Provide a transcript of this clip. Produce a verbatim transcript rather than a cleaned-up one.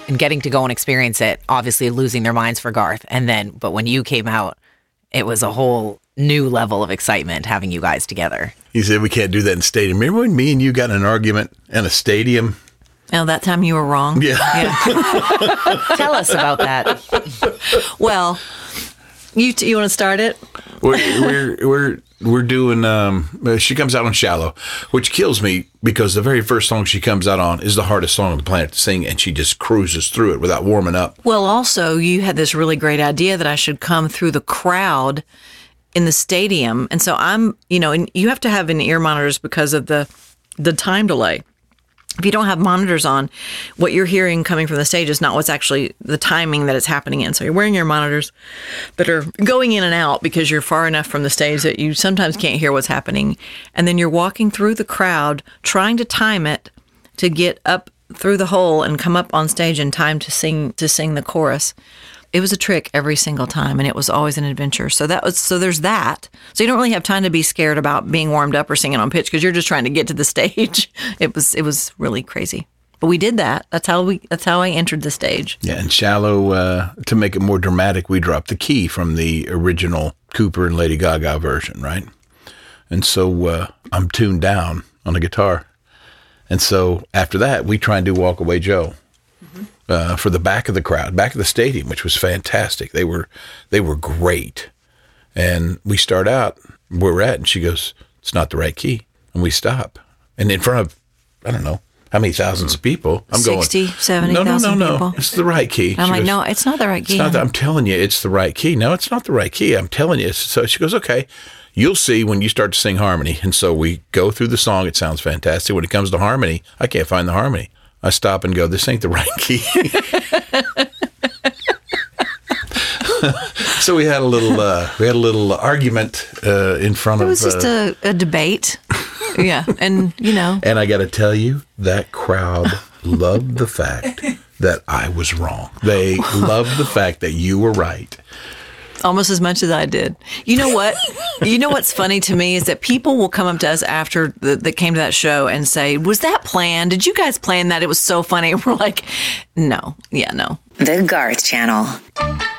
and getting to go and experience it, obviously losing their minds for Garth. And then, but when you came out, it was a whole new level of excitement having you guys together. He said, we can't do that in stadium. Remember when me and you got in an argument in a stadium? Oh, that time you were wrong? Yeah. yeah. Tell us about that. Well, you t- you want to start it? We're we're we're we're doing. Um, she comes out on "Shallow," which kills me because the very first song she comes out on is the hardest song on the planet to sing, and she just cruises through it without warming up. Well, also you had this really great idea that I should come through the crowd in the stadium, and so I'm, you know, and you have to have in ear monitors because of the the time delay. If you don't have monitors on, what you're hearing coming from the stage is not what's actually the timing that it's happening in. So you're wearing your monitors that are going in and out because you're far enough from the stage that you sometimes can't hear what's happening. And then you're walking through the crowd, trying to time it to get up through the hole and come up on stage in time to sing to sing the chorus. It was a trick every single time, and it was always an adventure. So that was so there's that. So you don't really have time to be scared about being warmed up or singing on pitch because you're just trying to get to the stage. It was it was really crazy, but we did that. That's how we. That's how I entered the stage. Yeah, and "Shallow," uh, to make it more dramatic, we dropped the key from the original Cooper and Lady Gaga version, right? And so uh, I'm tuned down on the guitar, and so after that, we try and do "Walk Away Joe." Uh, for the back of the crowd, back of the stadium, which was fantastic. They were, they were great. And we start out where we're at, and she goes, "It's not the right key," and we stop. And in front of, I don't know how many thousands of people, I'm sixty, going, seventy no, no, thousand no, no, people. It's the right key. I'm She like, goes, no, it's not the right key. It's not the, I'm telling you, it's the right key. No, it's not the right key. I'm telling you. So she goes, "Okay, you'll see when you start to sing harmony." And so we go through the song. It sounds fantastic. When it comes to harmony, I can't find the harmony. I stop and go, "This ain't the right key." So we had a little, uh, we had a little argument uh, in front It of. was just uh, a, a debate. Yeah, and you know. And I got to tell you, that crowd loved the fact that I was wrong. They loved the fact that you were right. Almost as much as I did. You know what? You know what's funny to me is that people will come up to us after the, that came to that show and say, "Was that planned? Did you guys plan that? It was so funny." We're like, "No, yeah, no." The Garth Channel.